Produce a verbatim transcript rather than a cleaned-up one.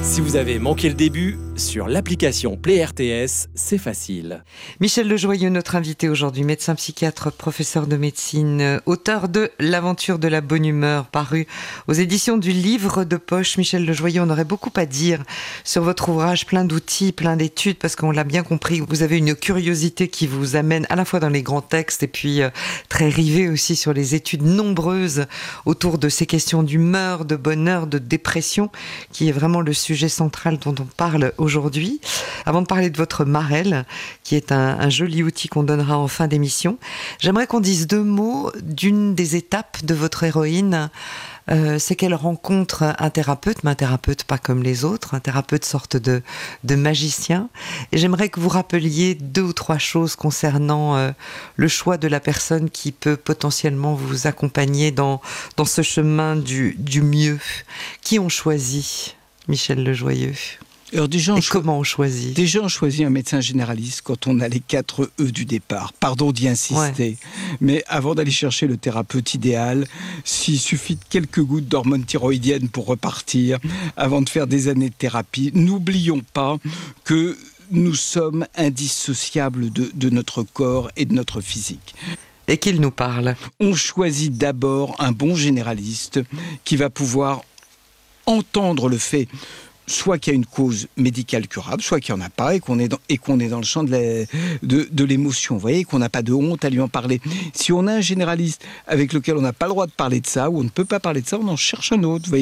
Si vous avez manqué le début, sur l'application Play R T S, c'est facile. Michel Lejoyeux, notre invité aujourd'hui, médecin psychiatre, professeur de médecine, auteur de L'aventure de la bonne humeur, paru aux éditions du Livre de Poche. Michel Lejoyeux, on aurait beaucoup à dire sur votre ouvrage, plein d'outils, plein d'études, parce qu'on l'a bien compris, vous avez une curiosité qui vous amène à la fois dans les grands textes et puis euh, très rivé aussi sur les études nombreuses autour de ces questions d'humeur, de bonheur, de dépression, qui est vraiment le sujet central dont on parle aujourd'hui. Avant de parler de votre Marelle, qui est un, un joli outil qu'on donnera en fin d'émission, j'aimerais qu'on dise deux mots d'une des étapes de votre héroïne. Euh, c'est qu'elle rencontre un thérapeute, mais un thérapeute pas comme les autres, un thérapeute sorte de, de magicien. Et j'aimerais que vous rappeliez deux ou trois choses concernant euh, le choix de la personne qui peut potentiellement vous accompagner dans, dans ce chemin du, du mieux. Qui ont choisi Michel Lejoyeux ? Alors déjà, on Et cho- comment on choisit ? Déjà, on choisit un médecin généraliste quand on a les quatre E du départ. Pardon d'y insister. Ouais. Mais avant d'aller chercher le thérapeute idéal, s'il suffit de quelques gouttes d'hormones thyroïdiennes pour repartir, avant de faire des années de thérapie, n'oublions pas que nous sommes indissociables de, de notre corps et de notre physique. Et qu'il nous parle. On choisit d'abord un bon généraliste qui va pouvoir entendre le fait soit qu'il y a une cause médicale curable, soit qu'il n'y en a pas et qu'on est dans, et qu'on est dans le champ de, la, de, de l'émotion. Vous voyez, qu'on n'a pas de honte à lui en parler. Si on a un généraliste avec lequel on n'a pas le droit de parler de ça, ou on ne peut pas parler de ça, on en cherche un autre. Vous voyez.